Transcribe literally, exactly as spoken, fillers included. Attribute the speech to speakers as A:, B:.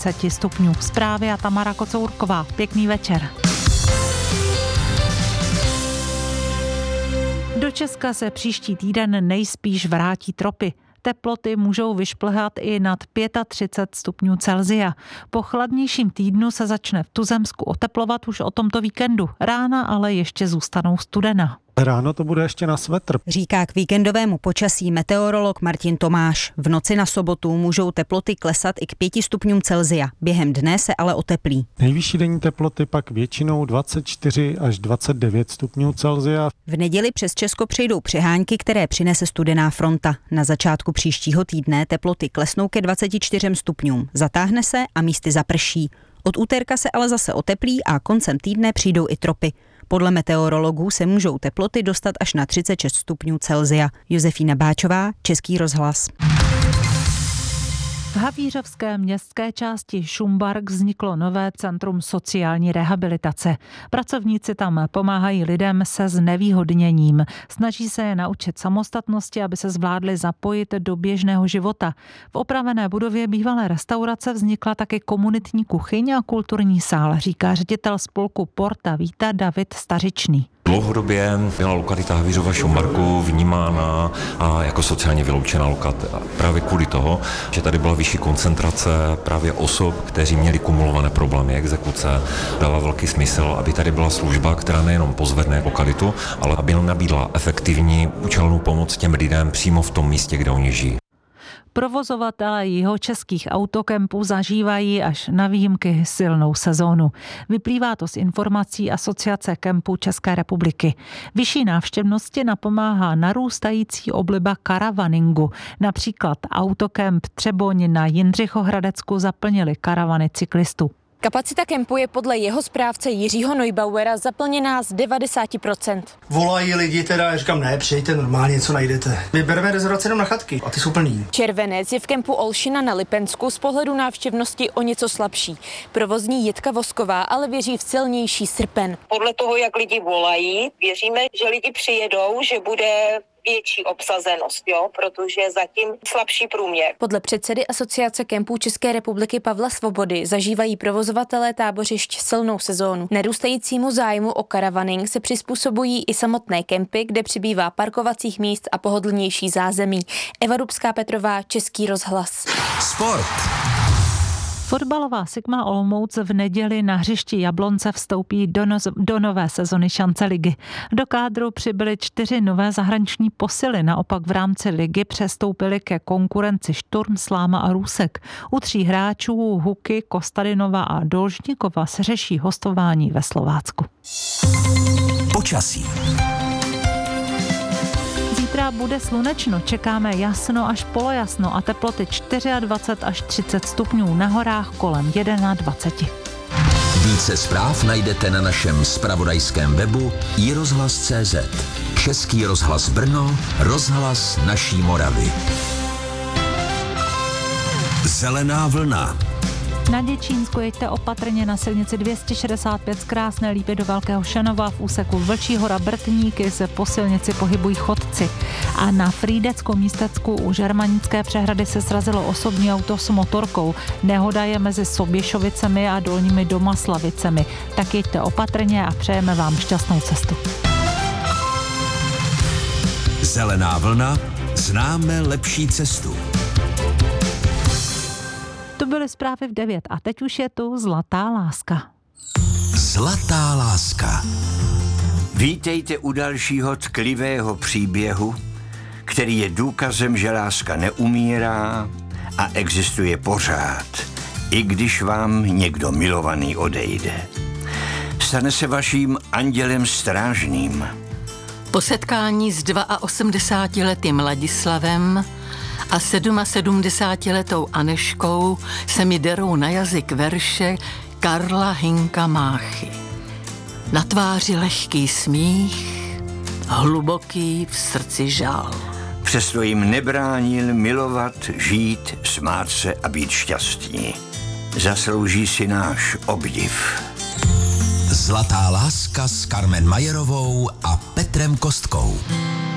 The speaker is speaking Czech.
A: třicet stupňů. Zprávy a Tamara Kocourková. Pěkný večer. Do Česka se příští týden nejspíš vrátí tropy. Teploty můžou vyšplhat i nad třicet pět stupňů Celsia. Po chladnějším týdnu se začne v tuzemsku oteplovat už o tomto víkendu. Rána ale ještě zůstanou studená.
B: Ráno to bude ještě na svetr.
C: Říká k víkendovému počasí meteorolog Martin Tomáš. V noci na sobotu můžou teploty klesat i k pěti stupňům Celsia. Během dne se ale oteplí.
B: Nejvyšší denní teploty pak většinou dvacet čtyři až dvacet devět stupňů Celsia.
C: V neděli přes Česko přejdou přehánky, které přinese studená fronta. Na začátku příštího týdne teploty klesnou ke dvaceti čtyřem stupňům. Zatáhne se a místy zaprší. Od úterka se ale zase oteplí a koncem týdne přijdou i tropy. Podle meteorologů se můžou teploty dostat až na třicet šest stupňů Celsia. Josefína Báčová, Český rozhlas.
A: V havířovské městské části Šumbark vzniklo nové centrum sociální rehabilitace. Pracovníci tam pomáhají lidem se znevýhodněním. Snaží se je naučit samostatnosti, aby se zvládli zapojit do běžného života. V opravené budově bývalé restaurace vznikla také komunitní kuchyň a kulturní sál, říká ředitel spolku Porta Vita David Stařičný.
D: Dlouhodobě byla lokalita Havířova Šumbarku vnímána a jako sociálně vyloučená lokalita. Právě kvůli toho, že tady byla vyšší koncentrace právě osob, kteří měli kumulované problémy, exekuce, dává velký smysl, aby tady byla služba, která nejenom pozvedne lokalitu, ale aby nabídla efektivní účelnou pomoc těm lidem přímo v tom místě, kde oni žijí.
A: Provozovatelé jihočeských autokempů zažívají až na výjimky silnou sezónu. Vyplývá to z informací Asociace kempů České republiky. Vyšší návštěvnosti napomáhá narůstající obliba karavaningu. Například autokemp Třeboň na Jindřichohradecku zaplnili karavany cyklistů.
E: Kapacita kempu je podle jeho správce Jiřího Neubauera zaplněná z devadesát procent.
F: Volají lidi teda, já říkám, ne, přijďte, normálně něco najdete. My bereme rezervace jenom na chatky a ty jsou plný.
E: Červenec je v kempu Olšina na Lipensku z pohledu návštěvnosti o něco slabší. Provozní Jitka Vosková ale věří v silnější srpen.
G: Podle toho, jak lidi volají, věříme, že lidi přijedou, že bude větší obsazenost, jo, protože zatím slabší průměr.
E: Podle předsedy Asociace kempů České republiky Pavla Svobody zažívají provozovatelé tábořišť silnou sezónu. Narůstajícímu zájmu o karavaning se přizpůsobují i samotné kempy, kde přibývá parkovacích míst a pohodlnější zázemí. Eva Dubská-Petrová, Český rozhlas.
H: Sport.
A: Fotbalová Sigma Olomouc v neděli na hřišti Jablonce vstoupí do, no, do nové sezony šance ligy. Do kádru přibyly čtyři nové zahraniční posily, naopak v rámci ligy přestoupily ke konkurenci Šturm, Sláma a Růsek. U tří hráčů Huky, Kostadinova a Dolžníkova se řeší hostování ve Slovácku.
H: Počasí.
A: Zítra bude slunečno, čekáme jasno až polojasno a teploty dvacet čtyři až třicet stupňů, na horách kolem dvacet jedna.
H: Více zpráv najdete na našem zpravodajském webu i rozhlas tečka cé zet. Český rozhlas Brno, rozhlas naší Moravy. Zelená vlna.
A: Na Děčínsku jeďte opatrně na silnici dvě stě šedesát pět z Krásné Lípy do Velkého Šanova, v úseku Vlčí hora Brtníky se po silnici pohybují chodci. A na Frýdeckou místecku u Žermanické přehrady se srazilo osobní auto s motorkou. Nehoda je mezi Soběšovicemi a Dolními Domaslavicemi. Tak jeďte opatrně a přejeme vám šťastnou cestu.
H: Zelená vlna, známe lepší cestu.
A: To byly zprávy v devět a teď už je tu Zlatá láska.
H: Zlatá láska.
I: Vítejte u dalšího tklivého příběhu, který je důkazem, že láska neumírá a existuje pořád, i když vám někdo milovaný odejde. Stane se vaším andělem strážným.
J: Po setkání s osmdesátiletým Ladislavem a sedmdesátiletou Aneškou se mi derou na jazyk verše Karla Hynka Máchy. Na tváři lehký smích, hluboký v srdci žál.
I: Přesto jim nebránil milovat, žít, smát se a být šťastní. Zaslouží si náš obdiv.
H: Zlatá láska s Carmen Majerovou a Petrem Kostkou.